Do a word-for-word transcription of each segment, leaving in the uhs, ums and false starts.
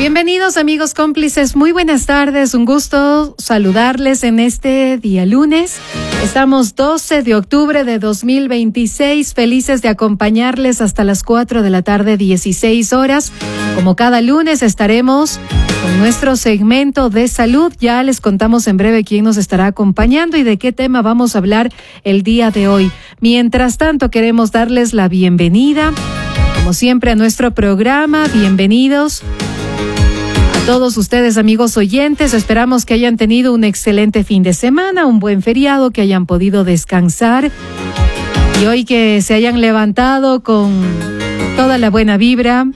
Bienvenidos amigos cómplices, muy buenas tardes, un gusto saludarles en este día lunes. Estamos doce de octubre de dos mil veintiséis, felices de acompañarles hasta las cuatro de la tarde, dieciséis horas. Como cada lunes estaremos con nuestro segmento de salud. Ya les contamos en breve quién nos estará acompañando y de qué tema vamos a hablar el día de hoy. Mientras tanto, queremos darles la bienvenida, como siempre, a nuestro programa. Bienvenidos a todos ustedes, amigos oyentes. Esperamos que hayan tenido un excelente fin de semana, un buen feriado, que hayan podido descansar y hoy que se hayan levantado con toda la buena vibra,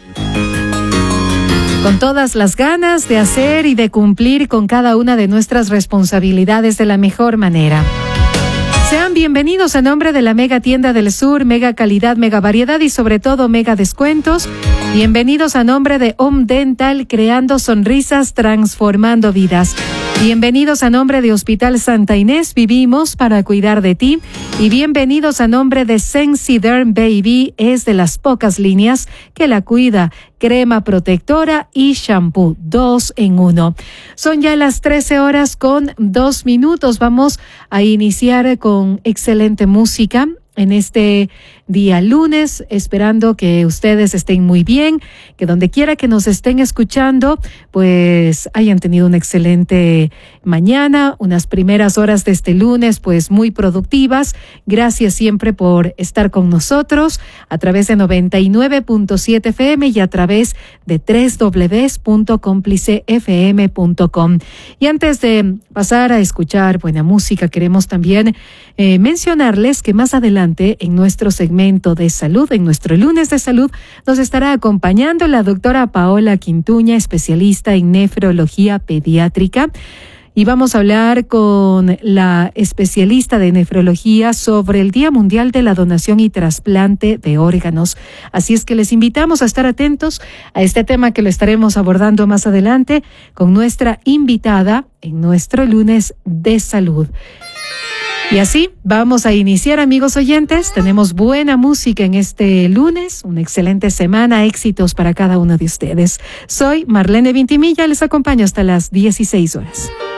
con todas las ganas de hacer y de cumplir con cada una de nuestras responsabilidades de la mejor manera. Sean bienvenidos a nombre de la Mega Tienda del Sur, mega calidad, mega variedad y sobre todo mega descuentos. Bienvenidos a nombre de Home Dental, creando sonrisas, transformando vidas. Bienvenidos a nombre de Hospital Santa Inés, vivimos para cuidar de ti. Y bienvenidos a nombre de Sensiderm Baby, es de las pocas líneas que la cuida. Crema protectora y shampoo, dos en uno. Son ya las trece horas con dos minutos. Vamos a iniciar con excelente música en este día lunes, esperando que ustedes estén muy bien, que donde quiera que nos estén escuchando, pues hayan tenido una excelente mañana, unas primeras horas de este lunes, pues muy productivas. Gracias siempre por estar con nosotros a través de noventa y nueve punto siete F M y a través de doble u doble u doble u punto cómplice f m punto com. Y antes de pasar a escuchar buena música, queremos también eh, mencionarles que más adelante en nuestro segmento de salud, en nuestro lunes de salud, nos estará acompañando la doctora Paola Quintuña, especialista en nefrología pediátrica. Y vamos a hablar con la especialista de nefrología sobre el Día Mundial de la Donación y Trasplante de Órganos. Así es que les invitamos a estar atentos a este tema que lo estaremos abordando más adelante con nuestra invitada en nuestro lunes de salud. Y así vamos a iniciar, amigos oyentes. Tenemos buena música en este lunes, una excelente semana, éxitos para cada uno de ustedes. Soy Marlene Vintimilla, les acompaño hasta las dieciséis horas.